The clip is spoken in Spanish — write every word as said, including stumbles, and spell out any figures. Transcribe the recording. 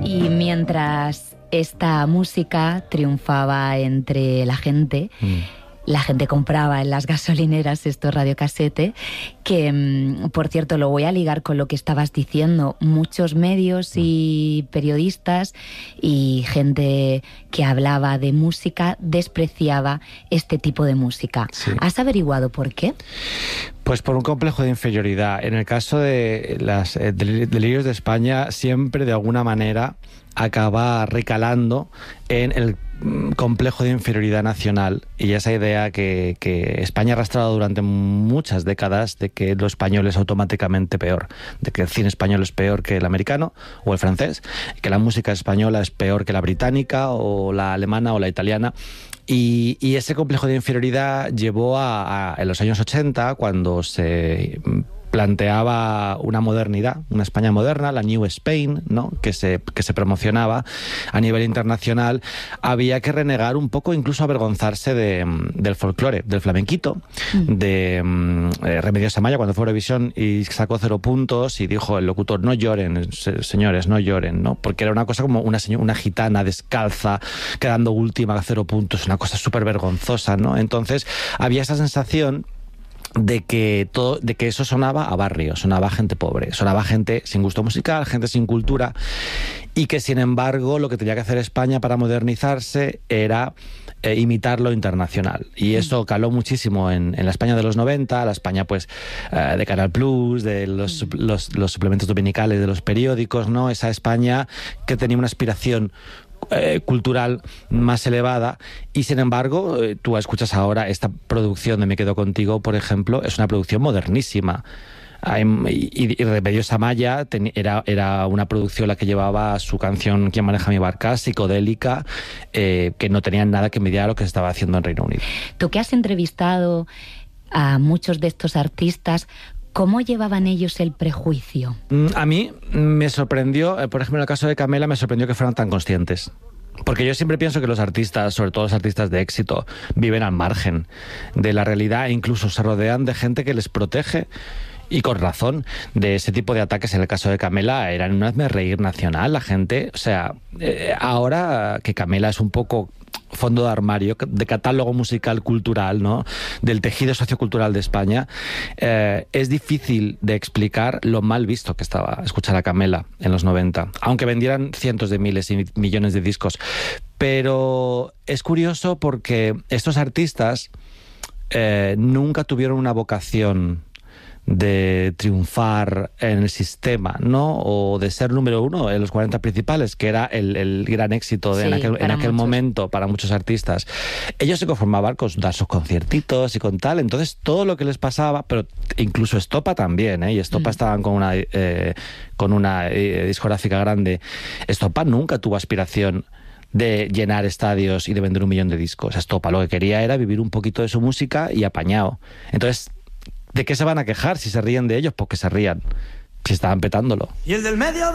Y mientras esta música triunfaba entre la gente, mm. la gente compraba en las gasolineras estos radiocasete, que, por cierto, lo voy a ligar con lo que estabas diciendo. Muchos medios y periodistas y gente que hablaba de música despreciaba este tipo de música. Sí. ¿Has averiguado por qué? Pues por un complejo de inferioridad. En el caso de los eh, delirios de España, siempre de alguna manera acaba recalando en el complejo de inferioridad nacional y esa idea que, que España ha arrastrado durante muchas décadas de que lo español es automáticamente peor, de que el cine español es peor que el americano o el francés, que la música española es peor que la británica o la alemana o la italiana. Y, y ese complejo de inferioridad llevó a, a en los años ochenta, cuando se planteaba una modernidad, una España moderna, la New Spain, ¿no? que se que se promocionaba a nivel internacional, había que renegar un poco, incluso avergonzarse de, del folclore, del flamenquito, mm. de um, eh, Remedios Amaya, cuando fue a Eurovisión y sacó cero puntos y dijo el locutor: no lloren, señores, no lloren, ¿no? Porque era una cosa como una, una gitana descalza, quedando última, cero puntos, una cosa súper vergonzosa, ¿no? Entonces había esa sensación de que todo, de que eso sonaba a barrio, sonaba a gente pobre, sonaba a gente sin gusto musical, gente sin cultura, y que sin embargo lo que tenía que hacer España para modernizarse era eh, imitar lo internacional. Y eso caló muchísimo en, en la España de los noventa, la España pues eh, de Canal Plus, de los, los, los suplementos dominicales de los periódicos, ¿no? Esa España que tenía una aspiración Eh, cultural más elevada, y sin embargo eh, tú escuchas ahora esta producción de Me Quedo Contigo, por ejemplo, es una producción modernísima. Y, y Remedios Amaya ten, era, era una producción la que llevaba su canción ¿Quién maneja mi barca?, psicodélica, eh, que no tenía nada que envidiar a lo que se estaba haciendo en Reino Unido. Tú que has entrevistado a muchos de estos artistas, ¿cómo llevaban ellos el prejuicio? A mí me sorprendió, por ejemplo, en el caso de Camela, me sorprendió que fueran tan conscientes. Porque yo siempre pienso que los artistas, sobre todo los artistas de éxito, viven al margen de la realidad e incluso se rodean de gente que les protege. Y con razón, de ese tipo de ataques. En el caso de Camela eran un hazmerreír nacional. La gente, o sea, eh, ahora que Camela es un poco fondo de armario, de catálogo musical cultural, ¿no?, del tejido sociocultural de España, eh, es difícil de explicar lo mal visto que estaba escuchar a Camela en los noventa, aunque vendieran cientos de miles y millones de discos. Pero es curioso porque estos artistas eh, nunca tuvieron una vocación de triunfar en el sistema, ¿no? O de ser número uno en los cuarenta principales, que era el, el gran éxito de sí, en aquel, en aquel momento para muchos artistas. Ellos se conformaban con dar sus conciertitos y con tal, entonces todo lo que les pasaba, pero incluso Estopa también, ¿eh? Y Estopa mm. estaban con una, eh, con una eh, discográfica grande. Estopa nunca tuvo aspiración de llenar estadios y de vender un millón de discos. Estopa lo que quería era vivir un poquito de su música y apañado. Entonces, ¿de qué se van a quejar si se ríen de ellos? Pues que se rían, si estaban petándolo. Y el del medio